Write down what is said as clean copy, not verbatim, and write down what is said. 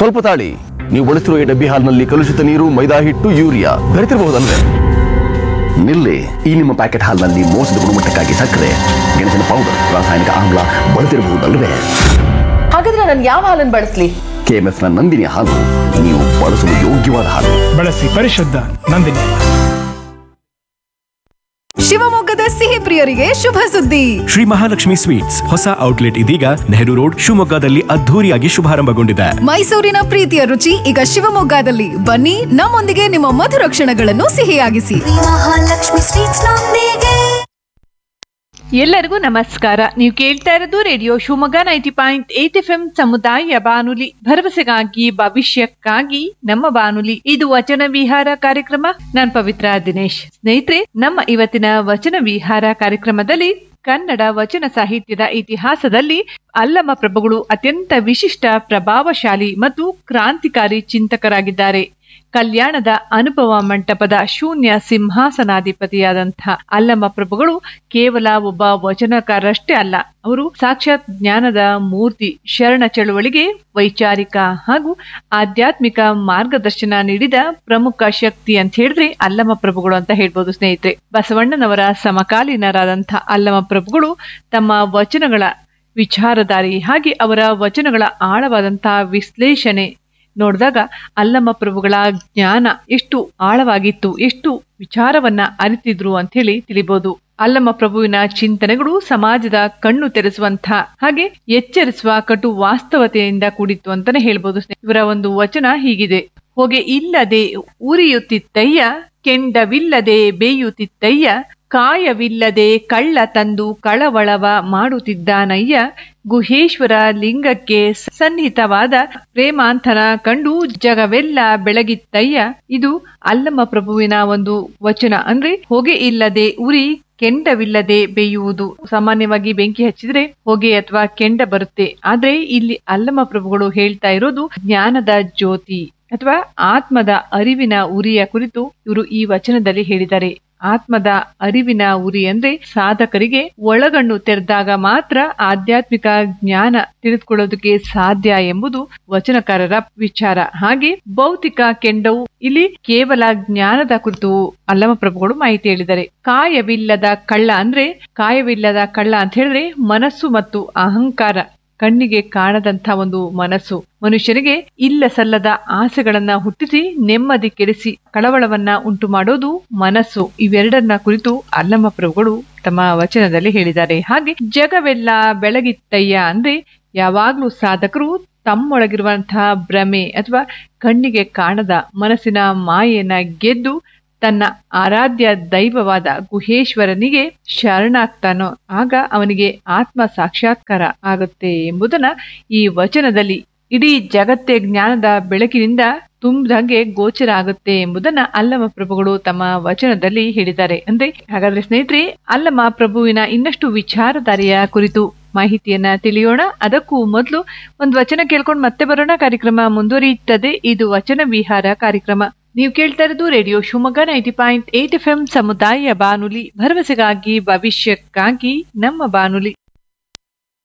ಸ್ವಲ್ಪ ತಾಳಿ. ನೀವು ಬಳಸಿರುವ ಈ ಡಬ್ಬಿ ಹಾಲ್ನಲ್ಲಿ ಕಲುಷಿತ ನೀರು, ಮೈದಾ ಹಿಟ್ಟು, ಯೂರಿಯಾ ಬೆರೆತಿರಬಹುದಲ್ವೇ? ನಿಲ್ಲಿ. ಈ ನಿಮ್ಮ ಪ್ಯಾಕೆಟ್ ಹಾಲ್ನಲ್ಲಿ ಮೋಸದ ಗುಣಮಟ್ಟಕ್ಕಾಗಿ ಸಕ್ಕರೆ, ಗೆಣಸಿನ ಪೌಡರ್, ರಾಸಾಯನಿಕ ಆಮ್ಲ ಬಳಸಿರಬಹುದಲ್ವೇ? ಹಾಗಾದ್ರೆ ನಾನು ಯಾವ ಹಾಲನ್ನು ಬಳಸಲಿ? ಕೆಎಂಎಫ್ನ ನಂದಿನಿ ಹಾಲು ನೀವು ಬಳಸಲು ಯೋಗ್ಯವಾದ ಹಾಲು. ಬಳಸಿ ಪರಿಶುದ್ಧ ನಂದಿನಿ. ಶಿವಮೊಗ್ಗದ ಸಿಹಿ ಪ್ರಿಯರಿಗೆ ಶುಭ ಸುದ್ದಿ. ಶ್ರೀ ಮಹಾಲಕ್ಷ್ಮಿ ಸ್ವೀಟ್ಸ್ ಹೊಸ ಔಟ್ಲೆಟ್ ಇದೀಗ ನೆಹರು ರೋಡ್ ಶಿವಮೊಗ್ಗದಲ್ಲಿ ಅದ್ಧೂರಿಯಾಗಿ ಶುಭಾರಂಭಗೊಂಡಿದೆ. ಮೈಸೂರಿನ ಪ್ರೀತಿಯ ರುಚಿ ಈಗ ಶಿವಮೊಗ್ಗದಲ್ಲಿ. ಬನ್ನಿ, ನಮ್ಮೊಂದಿಗೆ ನಿಮ್ಮ ಮಧುರ ಕ್ಷಣಗಳನ್ನು ಸಿಹಿಯಾಗಿಸಿ. ಮಹಾಲಕ್ಷ್ಮಿ ಸ್ವೀಟ್ಸ್ ನೊಂದಿಗೆ. ಎಲ್ಲರಿಗೂ ನಮಸ್ಕಾರ. ನೀವು ಕೇಳ್ತಾ ಇರೋದು ರೇಡಿಯೋ ಶಿವಮೊಗ್ಗ 90.8 FM ಸಮುದಾಯ ಬಾನುಲಿ, ಭರವಸೆಗಾಗಿ ಭವಿಷ್ಯಕ್ಕಾಗಿ ನಮ್ಮ ಬಾನುಲಿ. ಇದು ವಚನ ವಿಹಾರ ಕಾರ್ಯಕ್ರಮ. ನಾನ್ ಪವಿತ್ರ ದಿನೇಶ್. ಸ್ನೇಹಿತರೆ, ನಮ್ಮ ಇವತ್ತಿನ ವಚನ ವಿಹಾರ ಕಾರ್ಯಕ್ರಮದಲ್ಲಿ ಕನ್ನಡ ವಚನ ಸಾಹಿತ್ಯದ ಇತಿಹಾಸದಲ್ಲಿ ಅಲ್ಲಮ ಪ್ರಭುಗಳು ಅತ್ಯಂತ ವಿಶಿಷ್ಟ, ಪ್ರಭಾವಶಾಲಿ ಮತ್ತು ಕ್ರಾಂತಿಕಾರಿ ಚಿಂತಕರಾಗಿದ್ದಾರೆ. ಕಲ್ಯಾಣದ ಅನುಭವ ಮಂಟಪದ ಶೂನ್ಯ ಸಿಂಹಾಸನಾಧಿಪತಿಯಾದಂತಹ ಅಲ್ಲಮ ಪ್ರಭುಗಳು ಕೇವಲ ಒಬ್ಬ ವಚನಕಾರರಷ್ಟೇ ಅಲ್ಲ, ಅವರು ಸಾಕ್ಷಾತ್ ಜ್ಞಾನದ ಮೂರ್ತಿ. ಶರಣ ಚಳುವಳಿಗೆ ವೈಚಾರಿಕ ಹಾಗೂ ಆಧ್ಯಾತ್ಮಿಕ ಮಾರ್ಗದರ್ಶನ ನೀಡಿದ ಪ್ರಮುಖ ಶಕ್ತಿ ಅಂತ ಹೇಳಿದ್ರೆ ಅಲ್ಲಮ ಪ್ರಭುಗಳು ಅಂತ ಹೇಳ್ಬೋದು. ಸ್ನೇಹಿತರೆ, ಬಸವಣ್ಣನವರ ಸಮಕಾಲೀನರಾದಂತಹ ಅಲ್ಲಮ ಪ್ರಭುಗಳು ತಮ್ಮ ವಚನಗಳ ವಿಚಾರಧಾರಿ ಹಾಗೆ ಅವರ ವಚನಗಳ ಆಳವಾದಂತಹ ವಿಶ್ಲೇಷಣೆ ನೋಡಿದಾಗ ಅಲ್ಲಮ ಪ್ರಭುಗಳ ಜ್ಞಾನ ಎಷ್ಟು ಆಳವಾಗಿತ್ತು, ಎಷ್ಟು ವಿಚಾರವನ್ನ ಅರಿತಿದ್ರು ಅಂತ ಹೇಳಿ ತಿಳಿಬಹುದು. ಅಲ್ಲಮ ಪ್ರಭುವಿನ ಚಿಂತನೆಗಳು ಸಮಾಜದ ಕಣ್ಣು ತೆರೆಸುವಂತಹ ಹಾಗೆ ಎಚ್ಚರಿಸುವ ಕಟು ವಾಸ್ತವತೆಯಿಂದ ಕೂಡಿತ್ತು ಅಂತಾನೆ ಹೇಳ್ಬೋದು. ಇವರ ಒಂದು ವಚನ ಹೀಗಿದೆ: ಹೊಗೆ ಇಲ್ಲದೆ ಉರಿಯುತ್ತಿತ್ತಯ್ಯ, ಕೆಂಡವಿಲ್ಲದೆ ಬೇಯುತ್ತಿತ್ತಯ್ಯ, ಕಾಯವಿಲ್ಲದೆ ಕಳ್ಳ ತಂದು ಕಳವಳವ ಮಾಡುತ್ತಿದ್ದಾನಯ್ಯ, ಗುಹೇಶ್ವರ ಲಿಂಗಕ್ಕೆ ಸನ್ನಿಹಿತವಾದ ಪ್ರೇಮಾಂತನ ಕಂಡು ಜಗವೆಲ್ಲ ಬೆಳಗಿತ್ತಯ್ಯ. ಇದು ಅಲ್ಲಮ ಪ್ರಭುವಿನ ಒಂದು ವಚನ. ಅಂದ್ರೆ ಹೊಗೆ ಇಲ್ಲದೆ ಉರಿ, ಕೆಂಡವಿಲ್ಲದೆ ಬೇಯುವುದು. ಸಾಮಾನ್ಯವಾಗಿ ಬೆಂಕಿ ಹಚ್ಚಿದ್ರೆ ಹೊಗೆ ಅಥವಾ ಕೆಂಡ ಬರುತ್ತೆ. ಆದ್ರೆ ಇಲ್ಲಿ ಅಲ್ಲಮ ಪ್ರಭುಗಳು ಹೇಳ್ತಾ ಇರೋದು ಜ್ಞಾನದ ಜ್ಯೋತಿ ಅಥವಾ ಆತ್ಮದ ಅರಿವಿನ ಉರಿಯ ಕುರಿತು ಇವರು ಈ ವಚನದಲ್ಲಿ ಹೇಳಿದ್ದಾರೆ. ಆತ್ಮದ ಅರಿವಿನ ಉರಿ ಅಂದ್ರೆ ಸಾಧಕರಿಗೆ ಒಳಗಣ್ಣು ತೆರೆದಾಗ ಮಾತ್ರ ಆಧ್ಯಾತ್ಮಿಕ ಜ್ಞಾನ ತಿಳಿದುಕೊಳ್ಳೋದಕ್ಕೆ ಸಾಧ್ಯ ಎಂಬುದು ವಚನಕಾರರ ವಿಚಾರ. ಹಾಗೆ ಭೌತಿಕ ಕೆಂಡವು ಇಲ್ಲಿ ಕೇವಲ ಜ್ಞಾನದ ಕುರಿತು ಅಲ್ಲಮ ಪ್ರಭುಗಳು ಮಾಹಿತಿ ಹೇಳಿದ್ದಾರೆ. ಕಾಯವಿಲ್ಲದ ಕಳ್ಳ ಅಂತ ಹೇಳಿದ್ರೆ ಮನಸ್ಸು ಮತ್ತು ಅಹಂಕಾರ, ಕಣ್ಣಿಗೆ ಕಾಣದಂತ ಒಂದು ಮನಸ್ಸು ಮನುಷ್ಯರಿಗೆ ಇಲ್ಲ ಸಲ್ಲದ ಆಸೆಗಳನ್ನ ಹುಟ್ಟಿಸಿ ನೆಮ್ಮದಿ ಕೆಡಿಸಿ ಕಳವಳವನ್ನ ಉಂಟು ಮಾಡೋದು ಮನಸ್ಸು. ಇವೆರಡನ್ನ ಕುರಿತು ಅಲ್ಲಮ ಪ್ರಭುಗಳು ತಮ್ಮ ವಚನದಲ್ಲಿ ಹೇಳಿದ್ದಾರೆ. ಹಾಗೆ ಜಗವೆಲ್ಲ ಬೆಳಗಿತ್ತಯ್ಯ ಅಂದ್ರೆ ಯಾವಾಗ್ಲೂ ಸಾಧಕರು ತಮ್ಮೊಳಗಿರುವಂತಹ ಭ್ರಮೆ ಅಥವಾ ಕಣ್ಣಿಗೆ ಕಾಣದ ಮನಸ್ಸಿನ ಮಾಯೆಯನ್ನ ಗೆದ್ದು ತನ್ನ ಆರಾಧ್ಯ ದೈವವಾದ ಗುಹೇಶ್ವರನಿಗೆ ಶರಣಾಗ್ತಾನೋ ಆಗ ಅವನಿಗೆ ಆತ್ಮ ಸಾಕ್ಷಾತ್ಕಾರ ಆಗುತ್ತೆ ಎಂಬುದನ್ನ ಈ ವಚನದಲ್ಲಿ ಇಡೀ ಜಗತ್ತೇ ಜ್ಞಾನದ ಬೆಳಕಿನಿಂದ ತುಂಬಿದಂಗೆ ಗೋಚರ ಆಗುತ್ತೆ ಎಂಬುದನ್ನ ಅಲ್ಲಮ ಪ್ರಭುಗಳು ತಮ್ಮ ವಚನದಲ್ಲಿ ಹೇಳಿದ್ದಾರೆ. ಅಂದ್ರೆ ಹಾಗಾದ್ರೆ ಸ್ನೇಹಿತರೆ, ಅಲ್ಲಮ ಪ್ರಭುವಿನ ಇನ್ನಷ್ಟು ವಿಚಾರಧಾರೆಯ ಕುರಿತು ಮಾಹಿತಿಯನ್ನ ತಿಳಿಯೋಣ. ಅದಕ್ಕೂ ಮೊದಲು ಒಂದು ವಚನ ಕೇಳ್ಕೊಂಡು ಮತ್ತೆ ಬರೋಣ. ಕಾರ್ಯಕ್ರಮ ಮುಂದುವರಿಯುತ್ತದೆ. ಇದು ವಚನ ವಿಹಾರ ಕಾರ್ಯಕ್ರಮ. ನೀವು ಕೇಳ್ತಾ ಇರೋದು ರೇಡಿಯೋ ಶಿವಮೊಗ್ಗ 90.8 FM ಸಮುದಾಯ ಬಾನುಲಿ, ಭರವಸೆಗಾಗಿ ಭವಿಷ್ಯಕ್ಕಾಗಿ ನಮ್ಮ ಬಾನುಲಿ.